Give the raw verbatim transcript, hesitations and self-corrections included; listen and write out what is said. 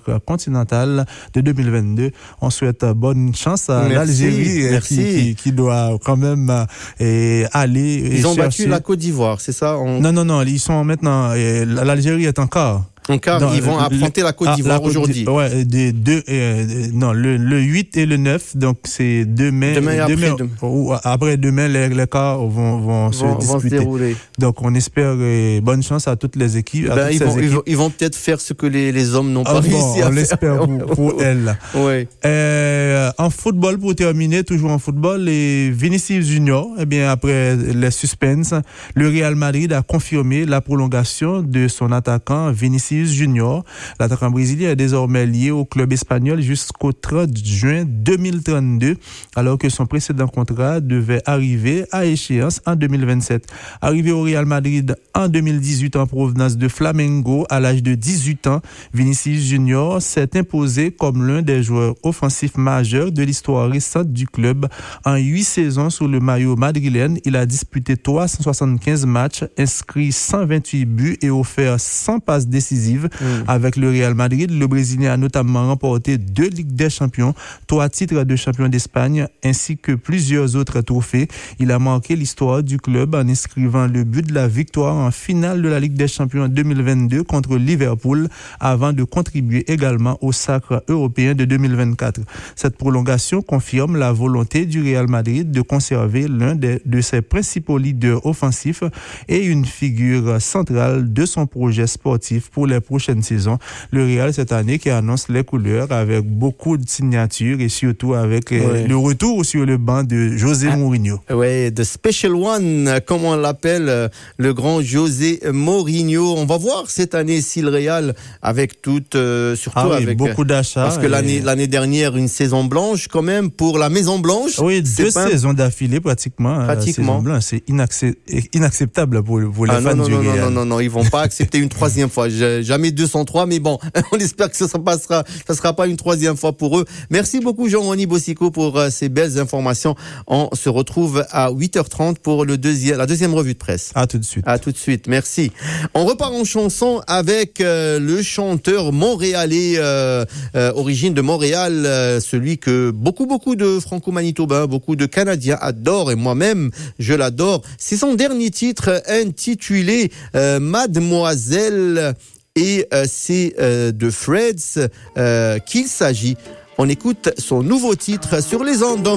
sacre continental de deux mille vingt-deux. On souhaite bonne chance à merci, l'Algérie merci. Qui, qui, qui doit quand même euh, aller. Ils ont chercher... battu la Côte d'Ivoire, c'est ça? On... Non, non, non, ils sont maintenant. Euh, l'Algérie est encore. En quart, ils vont affronter la Côte d'Ivoire ah, aujourd'hui. Ouais, des deux, euh, non, le, le huit et le neuf, donc c'est demain. Demain et après, demain, demain. Ou après demain, les, les quarts vont, vont, vont se vont, disputer. Vont se donc on espère euh, bonne chance à toutes les équipes. Ben, toutes ils, vont, équipes. ils, vont, ils vont peut-être faire ce que les, les hommes n'ont ah, pas bon, réussi à on faire. l'espère pour, pour elles. Oui. Euh, en football, pour terminer, toujours en football, les Vinicius Junior, eh bien après les suspens, le Real Madrid a confirmé la prolongation de son attaquant Vinicius Junior. L'attaquant brésilien est désormais lié au club espagnol jusqu'au trente juin deux mille trente-deux, alors que son précédent contrat devait arriver à échéance en deux mille vingt-sept. Arrivé au Real Madrid en deux mille dix-huit en provenance de Flamengo à l'âge de dix-huit ans, Vinicius Junior s'est imposé comme l'un des joueurs offensifs majeurs de l'histoire récente du club. En huit saisons sous le maillot madrilène, il a disputé trois cent soixante-quinze matchs, inscrit cent vingt-huit buts et offert cent passes décisives. Mmh. Avec le Real Madrid, le Brésilien a notamment remporté deux Ligues des Champions, trois titres de champion d'Espagne, ainsi que plusieurs autres trophées. Il a marqué l'histoire du club en inscrivant le but de la victoire en finale de la Ligue des Champions deux mille vingt-deux contre Liverpool, avant de contribuer également au sacre européen de deux mille vingt-quatre. Cette prolongation confirme la volonté du Real Madrid de conserver l'un de, de ses principaux leaders offensifs et une figure centrale de son projet sportif pour les prochaines saisons. Le Real cette année qui annonce les couleurs avec beaucoup de signatures et surtout avec ouais. euh, le retour sur le banc de José ah, Mourinho. Oui, The Special One, comme on l'appelle, le grand José Mourinho. On va voir cette année si le Real, avec toute, euh, surtout ah oui, avec beaucoup d'achats. Parce que et... l'année l'année dernière, une saison blanche quand même pour la Maison Blanche. Oui, deux saisons un... d'affilée pratiquement. Pratiquement. Blanche, c'est inaccep... inacceptable pour, pour les ah, fans non, non, du non, Real. Non, non, non, non, ils vont pas accepter une troisième fois. Jamais deux cent trois, mais bon, on espère que ça ne passera, ça sera pas une troisième fois pour eux. Merci beaucoup Jean-Rony Bossico pour euh, ces belles informations. On se retrouve à huit heures trente pour le deuxième, la deuxième revue de presse. À tout de suite. À tout de suite, merci. On repart en chanson avec euh, le chanteur montréalais, euh, euh, origine de Montréal, euh, celui que beaucoup, beaucoup de franco-manitobains, beaucoup de Canadiens adorent, et moi-même, je l'adore. C'est son dernier titre intitulé euh, Mademoiselle. Et euh, c'est euh, de Freds euh, qu'il s'agit. On écoute son nouveau titre sur les ondes.